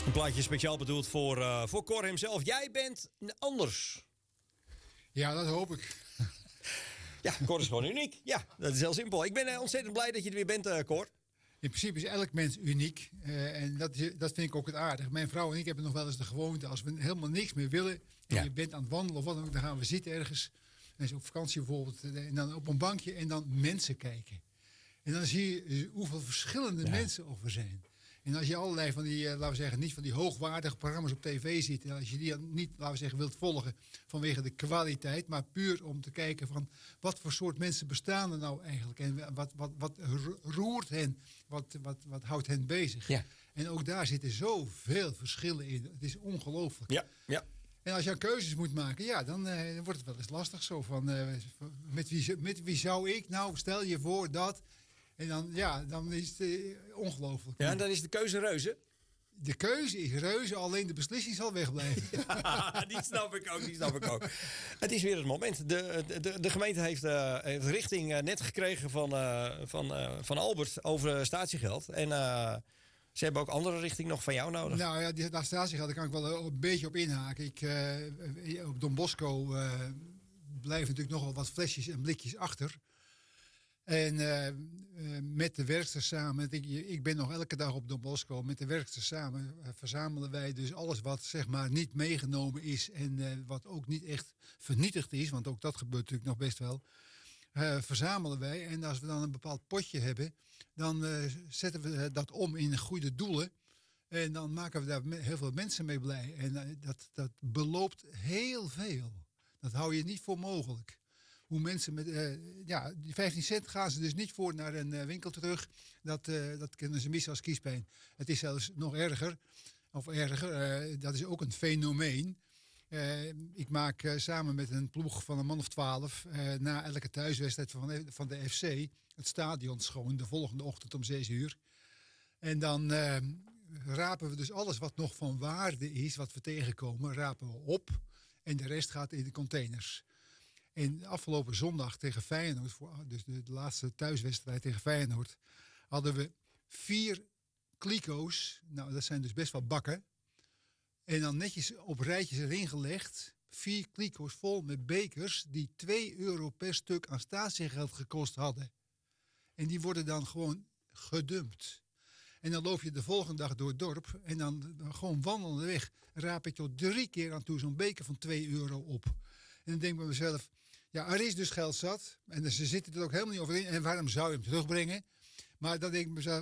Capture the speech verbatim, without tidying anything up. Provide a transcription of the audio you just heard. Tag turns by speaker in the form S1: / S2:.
S1: Een plaatje speciaal bedoeld voor, uh, voor Cor hemzelf. Jij bent anders.
S2: Ja, dat hoop ik.
S1: Ja, Cor is gewoon uniek. Ja, dat is heel simpel. Ik ben uh, ontzettend blij dat je er weer bent, uh, Cor.
S2: In principe is elk mens uniek. Uh, en dat, dat vind ik ook het aardig. Mijn vrouw en ik hebben nog wel eens de gewoonte... als we helemaal niks meer willen... en ja. je bent aan het wandelen of wat dan ook... dan gaan we zitten ergens... en is op vakantie bijvoorbeeld... en dan op een bankje en dan mensen kijken. En dan zie je hoeveel verschillende ja. mensen er zijn. En als je allerlei van die, uh, laten we zeggen... niet van die hoogwaardige programma's op tv ziet... en als je die niet, laten we zeggen, wilt volgen... vanwege de kwaliteit... maar puur om te kijken van... wat voor soort mensen bestaan er nou eigenlijk... en wat, wat, wat roert hen... Wat, wat, wat houdt hen bezig. Ja. En ook daar zitten zoveel verschillen in. Het is ongelooflijk.
S1: Ja, ja.
S2: En als je keuzes moet maken, ja, dan, uh, dan wordt het wel eens lastig. Zo van, uh, met, wie, met wie zou ik nou, stel je voor dat... En dan, ja, dan is het uh, ongelooflijk.
S1: Ja, en dan is de keuze reuze.
S2: De keuze is reuze, alleen de beslissing zal wegblijven.
S1: Ja, die snap ik ook, die snap ik ook. Het is weer het moment. De, de, de gemeente heeft uh, richting uh, net gekregen van, uh, van, uh, van Albert over statiegeld. En uh, ze hebben ook andere richting nog van jou nodig.
S2: Nou ja, die, dat statiegeld, daar kan ik wel een beetje op inhaken. Ik, uh, op Don Bosco uh, blijven natuurlijk nogal wat flesjes en blikjes achter. En uh, uh, met de werksters samen, ik, ik ben nog elke dag op Don Bosco, met de werksters samen uh, verzamelen wij dus alles wat zeg maar niet meegenomen is en uh, wat ook niet echt vernietigd is, want ook dat gebeurt natuurlijk nog best wel, uh, verzamelen wij. En als we dan een bepaald potje hebben, dan uh, zetten we dat om in goede doelen. En dan maken we daar heel veel mensen mee blij. En uh, dat, dat beloopt heel veel. Dat hou je niet voor mogelijk. Hoe mensen met, uh, ja, die vijftien cent gaan ze dus niet voor naar een uh, winkel terug. Dat, uh, dat kunnen ze missen als kiespijn. Het is zelfs nog erger. Of erger, uh, dat is ook een fenomeen. Uh, ik maak uh, samen met een ploeg van een man of twaalf... Uh, na elke thuiswedstrijd van, van de F C... het stadion schoon de volgende ochtend om zes uur. En dan uh, rapen we dus alles wat nog van waarde is... wat we tegenkomen, rapen we op. En de rest gaat in de containers. En afgelopen zondag tegen Feyenoord, dus de laatste thuiswedstrijd tegen Feyenoord, hadden we vier kliko's. Nou, dat zijn dus best wel bakken. En dan netjes op rijtjes erin gelegd. Vier kliko's vol met bekers die twee euro per stuk aan statiegeld gekost hadden. En die worden dan gewoon gedumpt. En dan loop je de volgende dag door het dorp en dan, dan gewoon wandelende weg raap ik tot drie keer aan toe zo'n beker van twee euro op. En dan denk ik bij mezelf, ja, er is dus geld zat. En ze zitten er ook helemaal niet over in. En waarom zou je hem terugbrengen? Maar dan denk ik mezelf,